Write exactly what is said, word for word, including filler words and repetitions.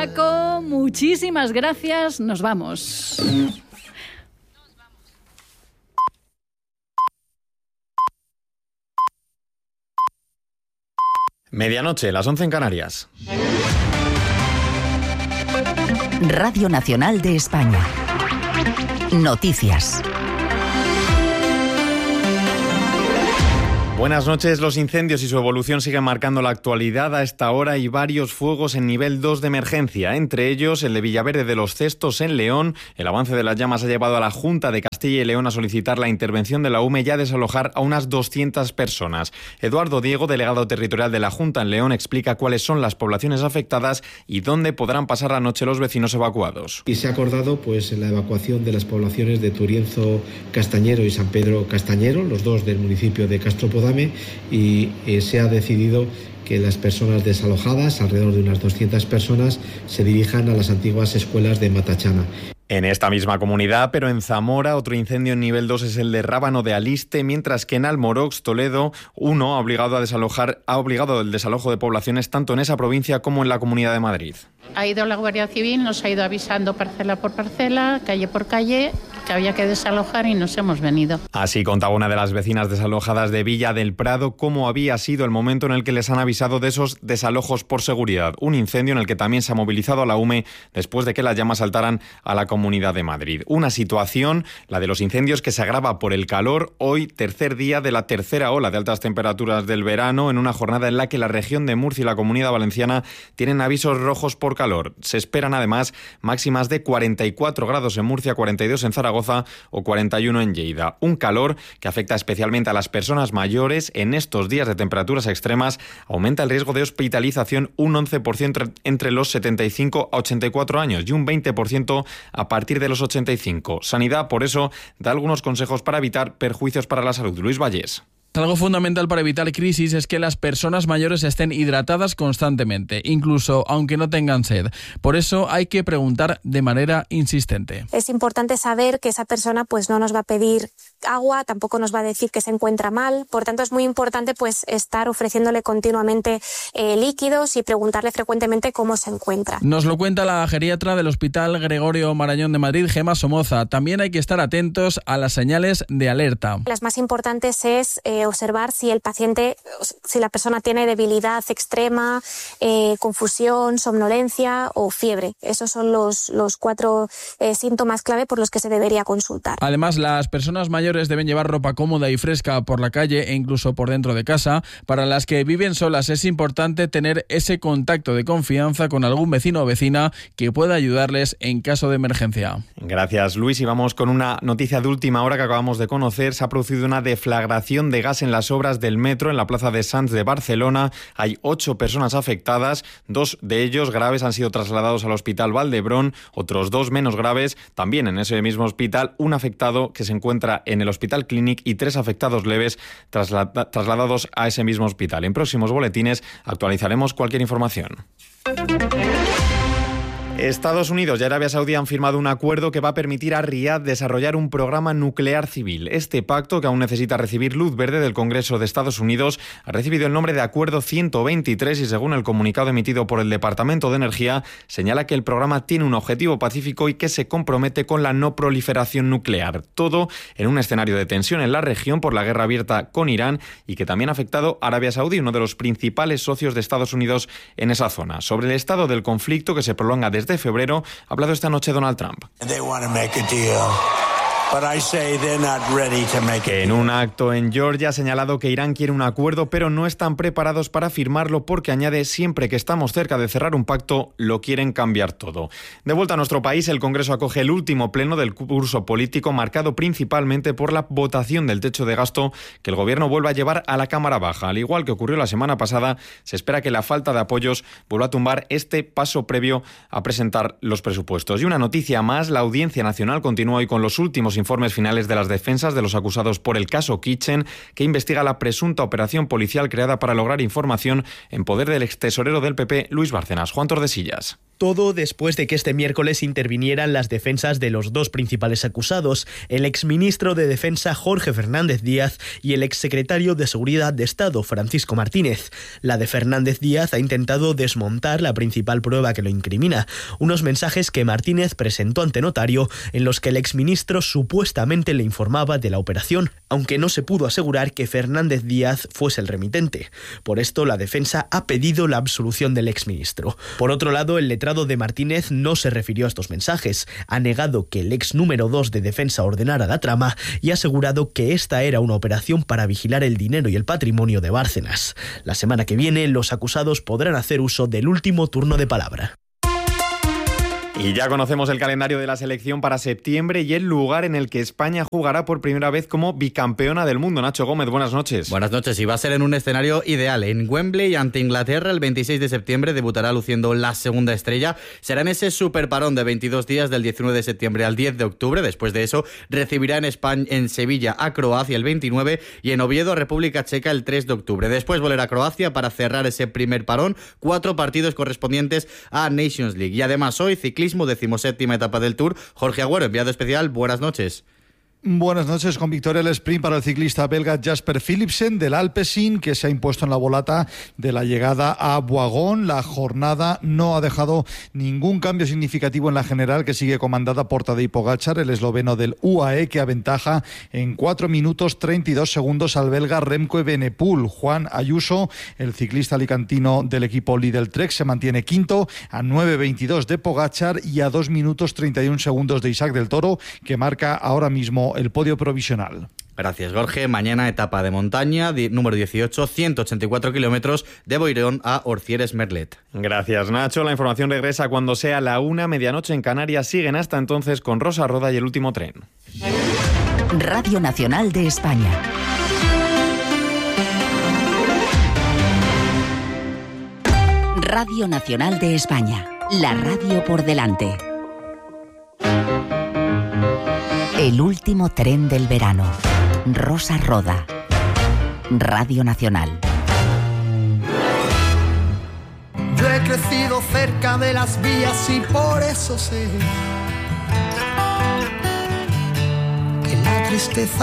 Paco, muchísimas gracias. Nos vamos. Medianoche, las once en Canarias. Radio Nacional de España. Noticias. Buenas noches. Los incendios y su evolución siguen marcando la actualidad. A esta hora hay varios fuegos en nivel dos de emergencia, entre ellos el de Villaverde de los Cestos en León. El avance de las llamas ha llevado a la Junta de Castilla y León a solicitar la intervención de la U M E y a desalojar a unas doscientas personas. Eduardo Diego, delegado territorial de la Junta en León, explica cuáles son las poblaciones afectadas y dónde podrán pasar la noche los vecinos evacuados. Y se ha acordado pues la evacuación de las poblaciones de Turienzo Castañero y San Pedro Castañero, los dos del municipio de Castropodame, y eh, se ha decidido que las personas desalojadas, alrededor de unas doscientas personas, se dirijan a las antiguas escuelas de Matachana. En esta misma comunidad, pero en Zamora, otro incendio en nivel dos es el de Rábano de Aliste, mientras que en Almorox, Toledo, uno ha obligado a desalojar, ha obligado el desalojo de poblaciones tanto en esa provincia como en la Comunidad de Madrid. Ha ido la Guardia Civil, nos ha ido avisando parcela por parcela, calle por calle, que había que desalojar y nos hemos venido. Así contaba una de las vecinas desalojadas de Villa del Prado cómo había sido el momento en el que les han avisado de esos desalojos por seguridad. Un incendio en el que también se ha movilizado a la U M E después de que las llamas saltaran a la Comunidad de Madrid. Una situación, la de los incendios, que se agrava por el calor. Hoy, tercer día de la tercera ola de altas temperaturas del verano, en una jornada en la que la región de Murcia y la Comunidad Valenciana tienen avisos rojos por calor. Se esperan además máximas de cuarenta y cuatro grados en Murcia, cuarenta y dos en Zaragoza o cuarenta y uno en Lleida. Un calor que afecta especialmente a las personas mayores. En estos días de temperaturas extremas aumenta el riesgo de hospitalización un once por ciento entre los setenta y cinco a ochenta y cuatro años y un veinte por ciento a partir de los ochenta y cinco. Sanidad, por eso, da algunos consejos para evitar perjuicios para la salud. Luis Vallés. Algo fundamental para evitar crisis es que las personas mayores estén hidratadas constantemente, incluso aunque no tengan sed. Por eso hay que preguntar de manera insistente. Es importante saber que esa persona pues no nos va a pedir agua, tampoco nos va a decir que se encuentra mal. Por tanto, es muy importante pues estar ofreciéndole continuamente eh, líquidos y preguntarle frecuentemente cómo se encuentra. Nos lo cuenta la geriatra del Hospital Gregorio Marañón de Madrid, Gemma Somoza. También hay que estar atentos a las señales de alerta. Las más importantes es eh, observar si el paciente, si la persona tiene debilidad extrema, eh, confusión, somnolencia o fiebre. Esos son los, los cuatro eh, síntomas clave por los que se debería consultar. Además, las personas mayores deben llevar ropa cómoda y fresca por la calle e incluso por dentro de casa. Para las que viven solas es importante tener ese contacto de confianza con algún vecino o vecina que pueda ayudarles en caso de emergencia. Gracias, Luis. Y vamos con una noticia de última hora que acabamos de conocer. Se ha producido una deflagración de gas en las obras del metro en la plaza de Sants de Barcelona. Hay ocho personas afectadas, dos de ellos graves han sido trasladados al hospital Valdebrón, otros dos menos graves, también en ese mismo hospital, un afectado que se encuentra en el Hospital Clínic y tres afectados leves traslada- trasladados a ese mismo hospital. En próximos boletines actualizaremos cualquier información. Estados Unidos y Arabia Saudí han firmado un acuerdo que va a permitir a Riad desarrollar un programa nuclear civil. Este pacto, que aún necesita recibir luz verde del Congreso de Estados Unidos, ha recibido el nombre de Acuerdo ciento veintitrés y, según el comunicado emitido por el Departamento de Energía, señala que el programa tiene un objetivo pacífico y que se compromete con la no proliferación nuclear. Todo en un escenario de tensión en la región por la guerra abierta con Irán y que también ha afectado a Arabia Saudí, uno de los principales socios de Estados Unidos en esa zona. Sobre el estado del conflicto, que se prolonga desde de febrero, ha hablado esta noche Donald Trump. Que en un acto en Georgia ha señalado que Irán quiere un acuerdo, pero no están preparados para firmarlo porque, añade, siempre que estamos cerca de cerrar un pacto, lo quieren cambiar todo. De vuelta a nuestro país, el Congreso acoge el último pleno del curso político, marcado principalmente por la votación del techo de gasto que el Gobierno vuelve a llevar a la Cámara Baja. Al igual que ocurrió la semana pasada, se espera que la falta de apoyos vuelva a tumbar este paso previo a presentar los presupuestos. Y una noticia más, la Audiencia Nacional continúa hoy con los últimos informes finales de las defensas de los acusados por el caso Kitchen, que investiga la presunta operación policial creada para lograr información en poder del extesorero del P P, Luis Bárcenas. Juan Tordesillas. Todo después de que este miércoles intervinieran las defensas de los dos principales acusados, el exministro de Defensa Jorge Fernández Díaz y el exsecretario de Seguridad de Estado Francisco Martínez. La de Fernández Díaz ha intentado desmontar la principal prueba que lo incrimina, unos mensajes que Martínez presentó ante notario en los que el exministro supuestamente le informaba de la operación, aunque no se pudo asegurar que Fernández Díaz fuese el remitente. Por esto, la defensa ha pedido la absolución del exministro. Por otro lado, el letrado de Martínez no se refirió a estos mensajes. Ha negado que el ex número dos de Defensa ordenara la trama y ha asegurado que esta era una operación para vigilar el dinero y el patrimonio de Bárcenas. La semana que viene, los acusados podrán hacer uso del último turno de palabra. Y ya conocemos el calendario de la selección para septiembre y el lugar en el que España jugará por primera vez como bicampeona del mundo. Nacho Gómez, buenas noches. Buenas noches, y va a ser en un escenario ideal. En Wembley, ante Inglaterra, el veintiséis de septiembre debutará luciendo la segunda estrella. Será en ese superparón de veintidós días del diecinueve de septiembre al diez de octubre. Después de eso, recibirá en España, en Sevilla a Croacia el veintinueve y en Oviedo a República Checa el tres de octubre. Después volverá a Croacia para cerrar ese primer parón, cuatro partidos correspondientes a Nations League. Y además hoy, ciclismo, decimoséptima etapa del Tour. Jorge Agüero, enviado especial, buenas noches. Buenas noches. Con victoria el sprint para el ciclista belga Jasper Philipsen del Alpecin, que se ha impuesto en la volata de la llegada a Boigón. La jornada no ha dejado ningún cambio significativo en la general, que sigue comandada por Tadej Pogačar, el esloveno del U A E, que aventaja en cuatro minutos treinta y dos segundos al belga Remco Evenepoel. Juan Ayuso, el ciclista alicantino del equipo Lidl Trek, se mantiene quinto a nueve veintidós de Pogačar y a dos minutos treinta y un segundos de Isaac del Toro, que marca ahora mismo el podio provisional. Gracias, Jorge. Mañana etapa de montaña, di- número dieciocho, ciento ochenta y cuatro kilómetros de Boirón a Orcieres Merlet. Gracias, Nacho. La información regresa cuando sea la una, medianoche en Canarias. Siguen hasta entonces con Rosa Roda y El Último Tren. Radio Nacional de España. Radio Nacional de España. La radio por delante. El último tren del verano. Rosa Roda. Radio Nacional. Yo he crecido cerca de las vías y por eso sé que la tristeza